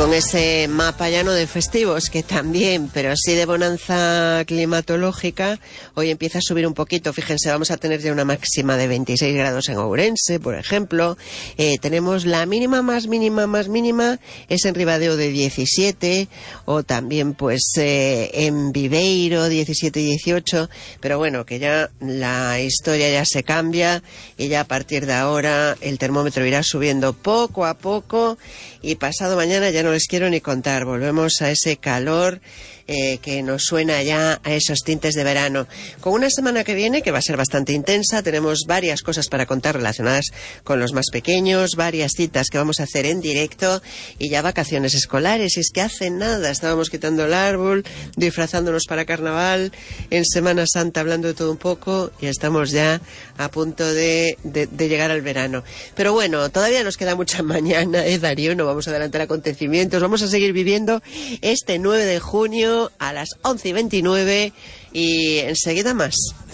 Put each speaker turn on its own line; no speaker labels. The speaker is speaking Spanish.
con ese mapa llano de festivos, que también, pero sí de bonanza climatológica, hoy empieza a subir un poquito. Fíjense, vamos a tener ya una máxima de 26 grados en Ourense, por ejemplo. Tenemos la más mínima, es en Ribadeo de 17, o también pues en Viveiro 17 y 18, pero bueno, que ya la historia ya se cambia y ya a partir de ahora el termómetro irá subiendo poco a poco y pasado mañana ya no les quiero ni contar, volvemos a ese calor que nos suena ya a esos tintes de verano. Con una semana que viene que va a ser bastante intensa, tenemos varias cosas para contar relacionadas con los más pequeños, varias citas que vamos a hacer en directo y ya vacaciones escolares. Y es que hace nada estábamos quitando el árbol, disfrazándonos para carnaval, en Semana Santa hablando de todo un poco y estamos ya a punto de llegar al verano. Pero bueno, todavía nos queda mucha mañana, Darío, no vamos a adelantar acontecimientos, vamos a seguir viviendo este 9 de junio a las 11:29 y enseguida más.